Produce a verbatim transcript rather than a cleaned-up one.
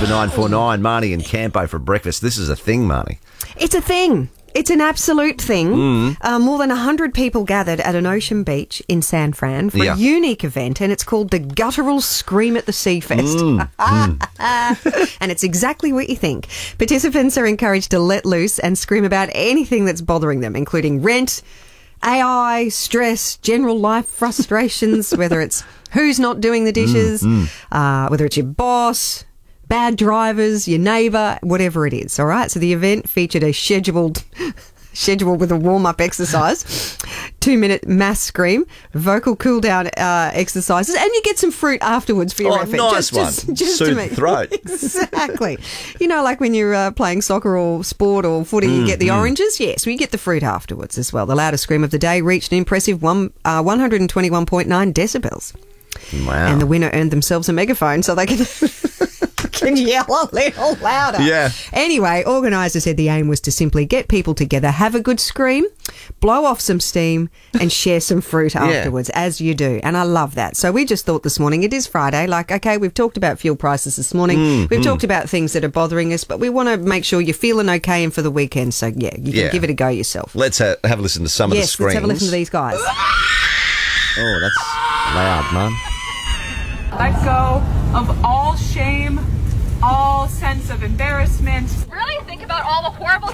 Super nine four nine. Marnie and Campo for breakfast. This is a thing, Marnie. It's a thing. It's an absolute thing. Mm. Uh, more than one hundred people gathered at an ocean beach in San Fran for Yeah. a unique event, and it's called the Guttural Scream at the Sea Fest. Mm. Mm. And it's exactly what you think. Participants are encouraged to let loose and scream about anything that's bothering them, including rent, A I, stress, general life frustrations, whether it's who's not doing the dishes, Mm, uh, whether it's your boss, bad drivers, your neighbour, whatever it is, all right? So the event featured a scheduled schedule with a warm-up exercise, two-minute mass scream, vocal cool-down uh, exercises, and you get some fruit afterwards for your Oh, effort. nice just, one. Just, just Soothe to the make, throat. Exactly. You know, like when you're uh, playing soccer or sport or footy, you get the mm. oranges? Yes, we get the fruit afterwards as well. The loudest scream of the day reached an impressive one, uh, one hundred twenty-one point nine decibels. Wow. And the winner earned themselves a megaphone so they can, can yell a little louder. Yeah. Anyway, organisers said the aim was to simply get people together, have a good scream, blow off some steam and share some fruit afterwards, as you do. And I love that. So we just thought this morning, it is Friday, like, okay, we've talked about fuel prices this morning. Mm, we've mm. talked about things that are bothering us, but we want to make sure you're feeling okay and for the weekend. So, yeah, you can Yeah. give it a go yourself. Let's ha- have a listen to some of the Yes, screams. let's have a listen to these guys. Oh, that's loud, man. Let go of all shame, all sense of embarrassment. Really think about all the horrible